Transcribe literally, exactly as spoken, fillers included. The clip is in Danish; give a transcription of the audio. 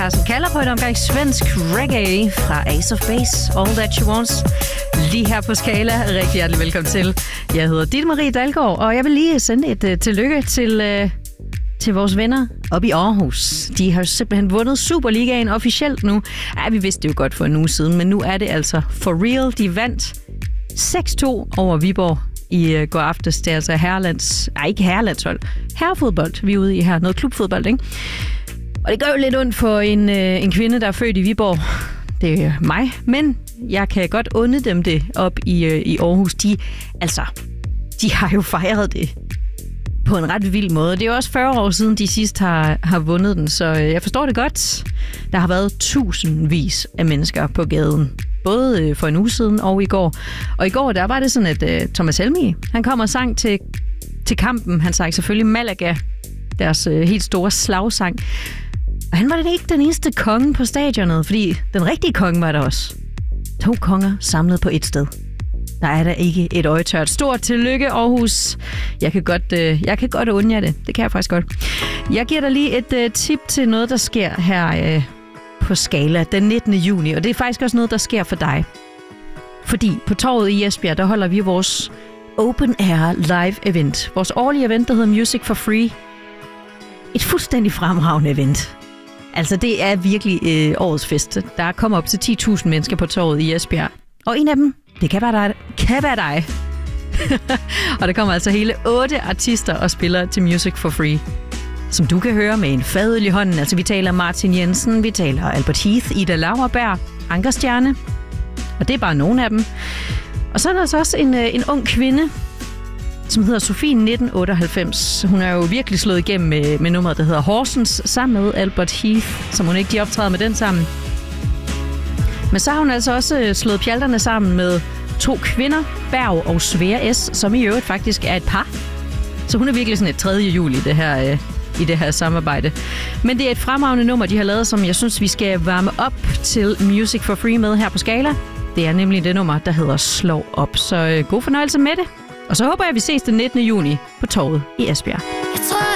her, som kalder på en omgang svensk reggae fra Ace of Base, All That She Wants. Lige her på Skala. Rigtig hjertelig velkommen til. Jeg hedder Ditte Marie Dalgaard, og jeg vil lige sende et uh, tillykke til, uh, til vores venner oppe i Aarhus. De har simpelthen vundet Superligaen officielt nu. Ja, vi vidste det jo godt for en uge siden, men nu er det altså for real. De vandt seks to over Viborg i uh, går aftes. Det er altså herrelands... Nej, ikke herrelandshold. Herrefodbold, vi er ude i her. Noget klubfodbold, ikke? Og det gør jo lidt ondt for en, øh, en kvinde, der er født i Viborg. Det er mig, men jeg kan godt unde dem det op i, øh, i Aarhus. De, altså, de har jo fejret det på en ret vild måde. Det er jo også fyrre år siden, de sidst har, har vundet den, så jeg forstår det godt. Der har været tusindvis af mennesker på gaden, både for en uge siden og i går. Og i går, der var det sådan, at uh, Thomas Helmig, han kom og sang til, til kampen. Han sang selvfølgelig Malaga, deres uh, helt store slagsang. Og han var den ikke den eneste konge på stadionet, fordi den rigtige konge var der også. To konger samlet på et sted. Der er der ikke et øje tørt. Stort tillykke, Aarhus. Jeg kan godt, øh, jeg kan godt undre jer det. Det kan jeg faktisk godt. Jeg giver dig lige et øh, tip til noget, der sker her øh, på Skala den nittende juni. Og det er faktisk også noget, der sker for dig. Fordi på torvet i Esbjerg, der holder vi vores Open Air Live Event. Vores årlige event, der hedder Music for Free. Et fuldstændig fremragende event. Altså, det er virkelig øh, årets fest. Der kommer op til ti tusind mennesker på torvet i Esbjerg. Og en af dem, det kan være dig. Kan være dig. Og der kommer altså hele otte artister og spiller til Music for Free, som du kan høre med en fadøl i hånden. Altså, vi taler Martin Jensen, vi taler Albert Heath, Ida Lauerberg, Ankerstjerne. Og det er bare nogle af dem. Og så er der altså også en, øh, en ung kvinde, som hedder Sofie nitten otteoghalvfems. Hun er jo virkelig slået igennem med, med nummeret, der hedder Horsens, sammen med Albert Heath, som hun ikke de optræder med den sammen. Men så har hun altså også slået pjalterne sammen med to kvinder, Berg og Svea S, som i øvrigt faktisk er et par. Så hun er virkelig sådan et tredje jul i det her, øh, i det her samarbejde. Men det er et fremragende nummer, de har lavet, som jeg synes, vi skal varme op til Music for Free med her på Skala. Det er nemlig det nummer, der hedder Slå op. Så øh, god fornøjelse med det. Og så håber jeg, at vi ses den nittende juni på torvet i Esbjerg. Jeg tror,